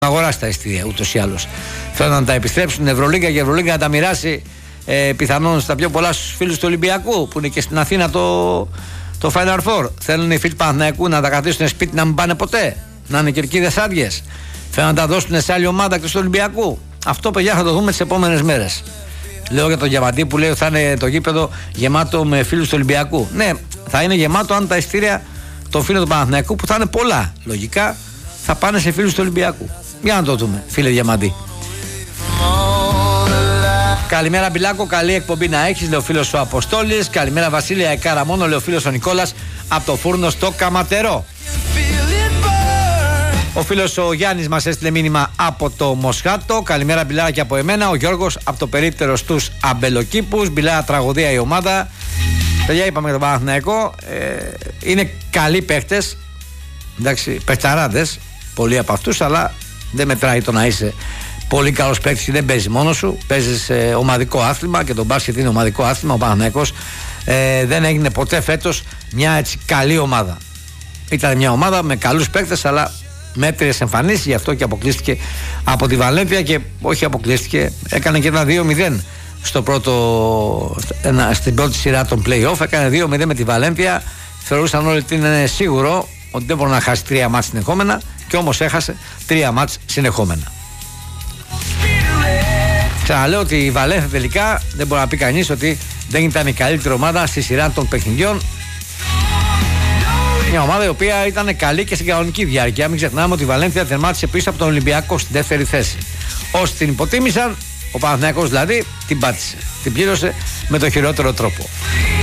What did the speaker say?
αγοράσει τα ειστήρια ούτως ή άλλως. Θέλουν να τα επιστρέψουν στην Ευρωλίγκα και η Ευρωλίγκα να τα μοιράσει πιθανόν στα πιο πολλά στους φίλους του Ολυμπιακού που είναι και στην Αθήνα το Final Four. Θέλουν οι φίλοι του Παναθηναϊκού να τα κρατήσουν σπίτι, να μην πάνε ποτέ, να είναι κερκίδες άδειες. Θέλουν να τα δώσουν σε άλλη ομάδα και του Ολυμπιακού. Αυτό, παιδιά, θα το δούμε τις επόμενες μέρες. Λέω για τον Διαμαντή που λέει ότι θα είναι το γήπεδο γεμάτο με φίλους του Ολυμπιακού. Ναι, θα είναι γεμάτο αν τα ειστήρια των φίλων του Παναθηναϊκού, που θα είναι πολλά λογικά, θα πάνε σε φίλους του Ολυμπιακού. Για να το δούμε, φίλε Διαμαντή. Καλημέρα Μπιλάκο, καλή εκπομπή να έχεις, λέει ο φίλος ο Αποστόλης. Καλημέρα Βασίλεια Εκάρα μόνο, λέει ο φίλος ο Νικόλας από το Φούρνο στο Καματερό. Ο φίλος ο Γιάννης μας έστειλε μήνυμα από το Μοσχάτο. Καλημέρα Μπιλάρα και από εμένα. Ο Γιώργος από το περίπτερο στους Αμπελοκήπους. Μπιλάρα, τραγωδία η ομάδα. Παιδιά, είπαμε για τον Παναθηναϊκό. Είναι καλοί παίχτες. Εντάξει, παιχταράδες. Πολλοί από αυτούς, αλλά δεν μετράει το να είσαι πολύ καλός παίκτης και δεν παίζει μόνος σου. Παίζεις ομαδικό άθλημα και το μπάσκετ είναι ομαδικό άθλημα. Ο Παναθηναϊκός δεν έγινε ποτέ φέτος μια έτσι καλή ομάδα. Ήταν μια ομάδα με καλούς παίκτες, αλλά μέτριες εμφανίσεις, γι' αυτό και αποκλείστηκε από τη Βαλένθια. Και όχι αποκλείστηκε, έκανε και ένα 2-0 στην πρώτη σειρά των play-off. Έκανε 2-0 με τη Βαλένθια. Θεωρούσαν όλοι ότι είναι σίγουρο ότι δεν μπορεί να χάσει 3 μάτς συνεχόμενα, και όμως έχασε 3 μάτς συνεχόμενα. Ξαναλέω ότι η Βαλένθια τελικά δεν μπορεί να πει κανείς ότι δεν ήταν η καλύτερη ομάδα στη σειρά των παιχνιδιών. Μια ομάδα η οποία ήταν καλή και στην κανονική διάρκεια. Μην ξεχνάμε ότι η Βαλένθια τερμάτισε πίσω από τον Ολυμπιακό στην δεύτερη θέση. Όσοι την υποτίμησαν, ο Παναθηναϊκός δηλαδή την πάτησε. Την πλήρωσε με το χειρότερο τρόπο.